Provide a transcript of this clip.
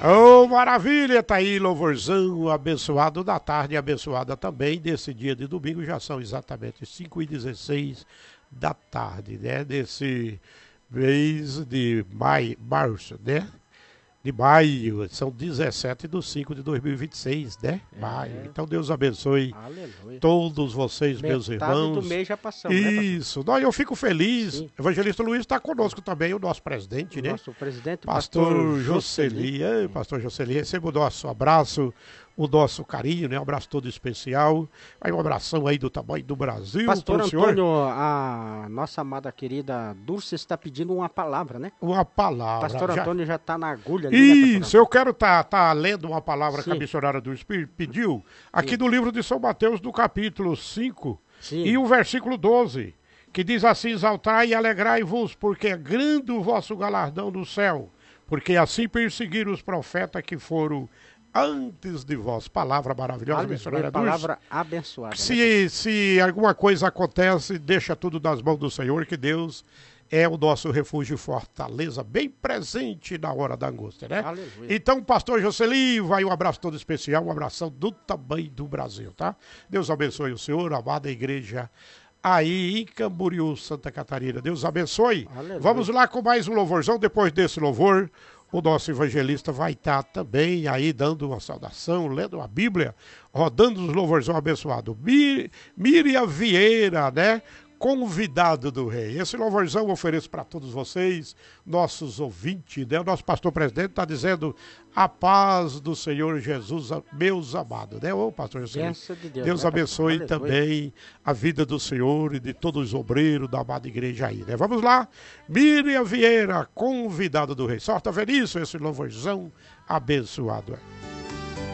Ô, maravilha, tá aí, louvorzão abençoado da tarde, abençoada também desse dia de domingo, já são exatamente 5h16 da tarde, né, desse mês de março, né, de maio, são 17/5/2026, né, maio, então Deus abençoe Aleluia. todos vocês, meus Metade do irmãos. mês já passamos, né, pastor? Isso, nós, eu fico feliz, Sim. Evangelista Luiz está conosco também, o nosso presidente, O né, nosso presidente, Pastor Jocely. Jocely, Pastor Jocely, receba o nosso abraço, o nosso carinho, né? Um abraço todo especial. Aí um abração aí do tamanho do Brasil Pastor pro senhor. Antônio, a nossa amada querida Dulce está pedindo uma palavra, né? Uma palavra. Pastor já... Antônio já está na agulha ali, né, pastor Isso, eu quero tá lendo uma palavra que a Sim. missionária do Espírito pediu, aqui Sim. do livro de São Mateus, do capítulo 5, Sim. e o versículo 12, que diz assim: exaltai e alegrai-vos, porque é grande o vosso galardão no céu, porque assim perseguiram os profetas que foram antes de vós. Palavra maravilhosa, missionária Dulce. Palavra abençoada. Né? Se alguma coisa acontece, deixa tudo nas mãos do Senhor, que Deus é o nosso refúgio e fortaleza, bem presente na hora da angústia, né? Aleluia. Então, pastor Jocely, vai um abraço todo especial, um abração do tamanho do Brasil, tá? Deus abençoe o senhor, amada igreja aí em Camboriú, Santa Catarina. Deus abençoe. Aleluia. Vamos lá com mais um louvorzão. Depois desse louvor, o nosso evangelista vai estar também aí dando uma saudação, lendo a Bíblia, rodando os louvorzão abençoado. Miriam Vieira, né? Convidado do rei. Esse louvorzão eu ofereço para todos vocês, nossos ouvintes, né? O nosso pastor presidente está dizendo: a paz do Senhor Jesus, meus amados, né? Ô, pastor Jesus, de Deus, Deus né, abençoe pastor? também a vida do Senhor e de todos os obreiros da amada igreja aí, né? Vamos lá, Miriam Vieira, convidado do rei. Sorta ver isso, esse louvorzão abençoado.